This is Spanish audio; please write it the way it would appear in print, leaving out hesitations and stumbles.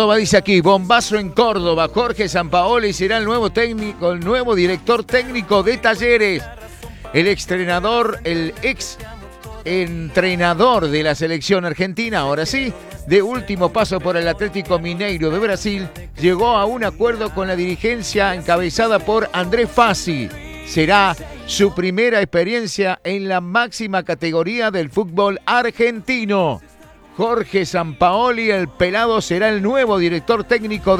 Dice aquí, bombazo en Córdoba. Jorge Sampaoli será el nuevo técnico, el nuevo director técnico de Talleres. El ex entrenador de la selección argentina, ahora sí, de último paso por el Atlético Mineiro de Brasil, llegó a un acuerdo con la dirigencia encabezada por André Fassi. Será su primera experiencia en la máxima categoría del fútbol argentino. Jorge Sampaoli, el pelado, será el nuevo director técnico